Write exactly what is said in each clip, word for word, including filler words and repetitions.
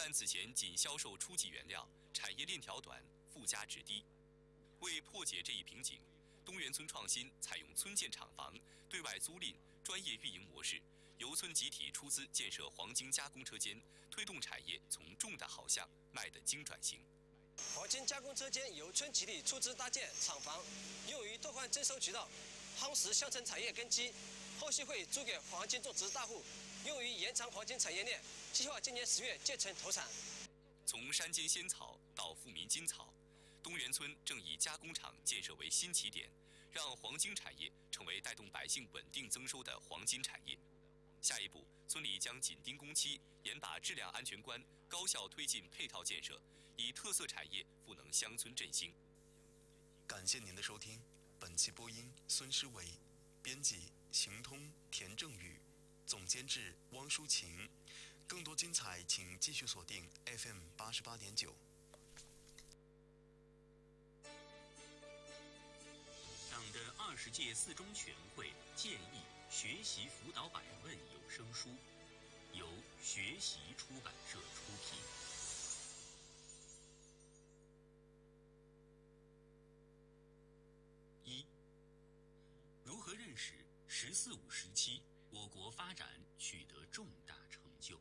但此前仅销售初级原料，产业链条短，附加值低。为破解这一瓶颈，东源村创新采用村建厂房、对外租赁、专业运营模式，由村集体出资建设黄金加工车间，推动产业从种的好像卖的精转型。 黄金加工车间由村集体出资搭建厂房，用于拓宽征收渠道，夯实乡村产业根基。后续会租给黄金种植大户，用于延长黄金产业链。计划今年十月建成投产。 从山间仙草到富民金草，东源村正以加工厂建设为新起点，让黄金产业成为带动百姓稳定增收的黄金产业。下一步，村里将紧盯工期，严把质量安全关，高效推进配套建设，以特色产业赋能乡村振兴。 感谢您的收听，本期播音孙诗维，编辑行通田正宇，总监制汪淑琴。更多精彩，请继续锁定 F M 八十八点九。 党的二十届四中全会建议学习辅导百问有声书，由学习出版社出品。一、如何认识“十四五”时期我国发展取得重大成就？“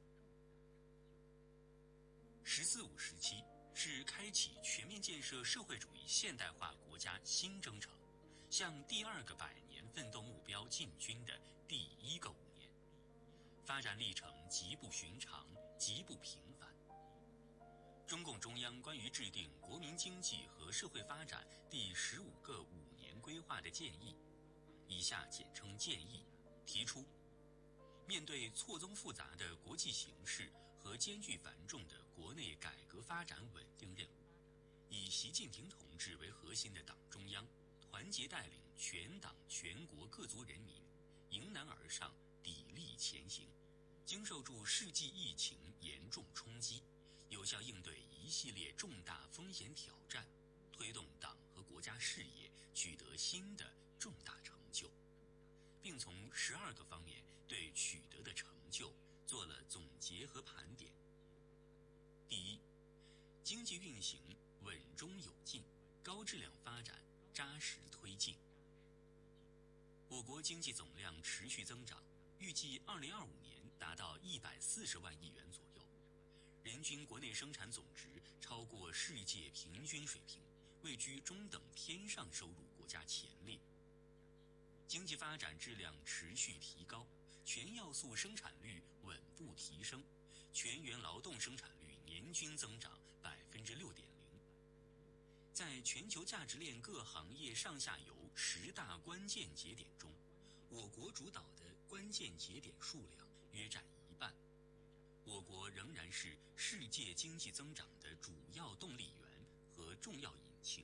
十四五”时期是开启全面建设社会主义现代化国家新征程，向第二个百年奋斗目标进军的第一个五年，发展历程极不寻常，极不平凡。中共中央关于制定国民经济和社会发展第十五个五年规划的建议，以下简称建议，提出，面对错综复杂的国际形势和艰巨繁重的国内改革发展稳定任务，以习近平同志为核心的党中央团结带领全党全国各族人民迎难而上，砥砺前行，经受住世纪疫情严重冲击，有效应对一系列重大风险挑战，推动党和国家事业取得新的重大成就，并从十二个方面对取得的成就做了总结和盘点。第一，经济运行稳中有进，高质量发展扎实推进。我国经济总量持续增长，预计二零二五年达到一百四十万亿元左右，人均国内生产总值超过世界平均水平，位居中等偏上收入国家前列。经济发展质量持续提高，全要素生产率稳步提升，全员劳动生产率年均增长百分之六点零。在全球价值链各行业上下游十大关键节点中，我国主导的关键节点数量约占一半。我国仍然是世界经济增长的主要动力源和重要引擎。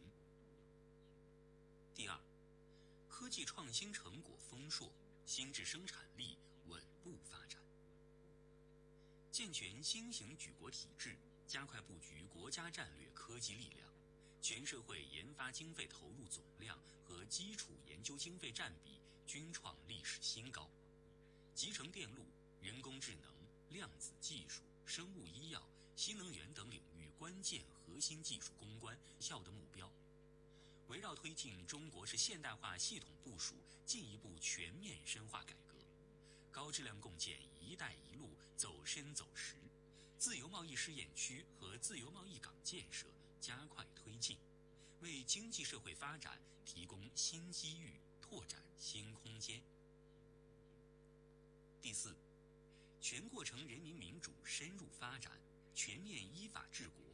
第二，科技创新成果丰硕，新质生产力稳步发展。健全新型举国体制，加快布局国家战略科技力量，全社会研发经费投入总量和基础研究经费占比均创历史新高，集成电路、人工智能、量子技术、生物医药、新能源等领域关键核心技术攻关效的目标，围绕推进中国式现代化系统部署进一步全面深化改革，高质量共建“一带一路”走深走实，自由贸易试验区和自由贸易港建设加快推进，为经济社会发展提供新机遇，拓展新空间。第四，全过程人民民主深入发展，全面依法治国，